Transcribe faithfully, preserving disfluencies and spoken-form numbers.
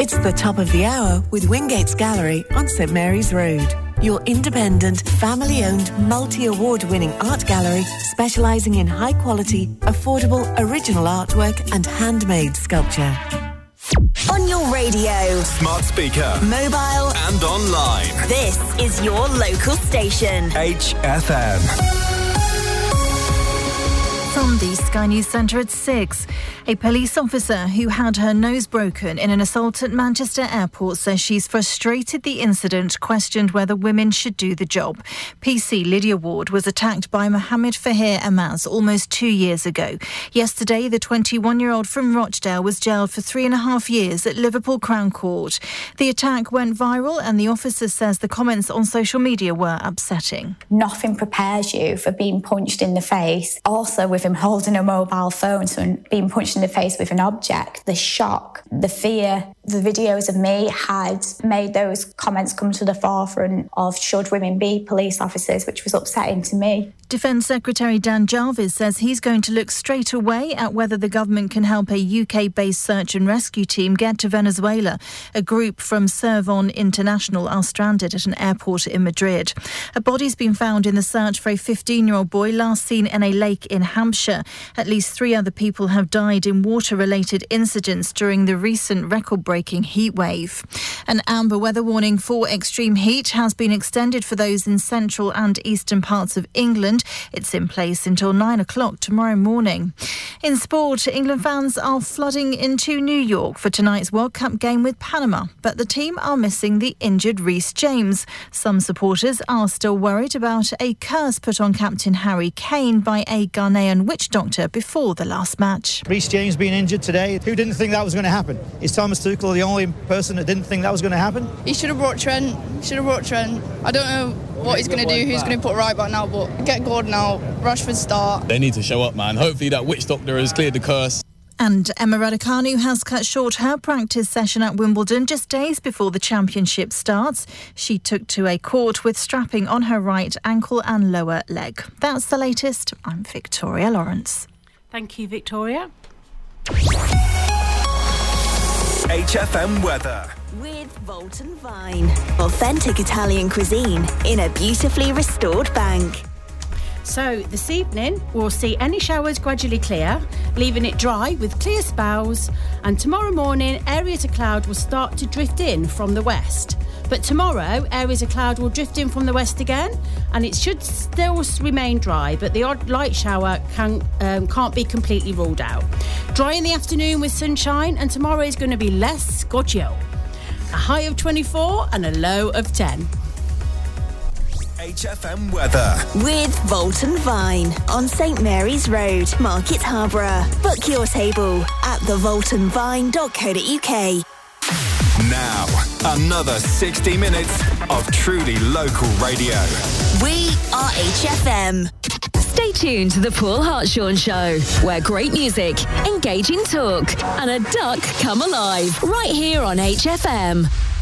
It's the top of the hour with Wingate's Gallery on St Mary's Road. Your independent, family-owned, multi-award-winning art gallery specialising in high-quality, affordable, original artwork and handmade sculpture. On your radio, smart speaker, mobile and online. This is your local station. H F M. From the Sky News Centre at six. A police officer who had her nose broken in an assault at Manchester Airport says she's frustrated the incident, questioned whether women should do the job. P C Lydia Ward was attacked by Mohammed Fahir Amaz almost two years ago. Yesterday, the twenty-one-year-old from Rochdale was jailed for three and a half years at Liverpool Crown Court. The attack went viral and the officer says the comments on social media were upsetting. Nothing prepares you for being punched in the face. Also, with him holding a mobile phone, so being punched in the face with an object, the shock, the fear. The videos of me had made those comments come to the forefront of should women be police officers, which was upsetting to me. Defence Secretary Dan Jarvis says he's going to look straight away at whether the government can help a U K-based search and rescue team get to Venezuela. A group from Servon International are stranded at an airport in Madrid. A body's been found in the search for a fifteen-year-old boy last seen in a lake in Hampshire. At least three other people have died in water-related incidents during the recent record-breaking heat wave. An amber weather warning for extreme heat has been extended for those in central and eastern parts of England. It's in place until nine o'clock tomorrow morning. In sport, England fans are flooding into New York for tonight's World Cup game with Panama, but the team are missing the injured Reece James. Some supporters are still worried about a curse put on captain Harry Kane by a Ghanaian witch doctor before the last match. Reece James being injured today, who didn't think that was going to happen? Is Thomas Tuchel the only person that didn't think that was going to happen? He should have brought Trent, should have brought Trent. I don't know what he's going to do, who's going to put right back now, but get Gordon out, Rashford start. They need to show up, man. Hopefully that witch doctor has cleared the curse. And Emma Raducanu has cut short her practice session at Wimbledon just days before the championship starts. She took to a court with strapping on her right ankle and lower leg. That's the latest. I'm Victoria Lawrence. Thank you, Victoria. H F M weather. With Volton Vine. Authentic Italian cuisine in a beautifully restored bank. So this evening we'll see any showers gradually clear, leaving it dry with clear spells, and tomorrow morning areas of cloud will start to drift in from the west. But tomorrow areas of cloud will drift in from the west again, and it should still remain dry, but the odd light shower can, um, can't be completely ruled out. Dry in the afternoon with sunshine, and tomorrow is going to be less scorchio. A high of twenty-four and a low of ten. H F M weather. With Volton Vine on St Mary's Road, Market Harborough. Book your table at the volton vine dot co dot uk. Now, another sixty minutes of truly local radio. We are H F M. Stay tuned to the Paul Hartshorn Show, where great music, engaging talk, and a duck come alive right here on H F M.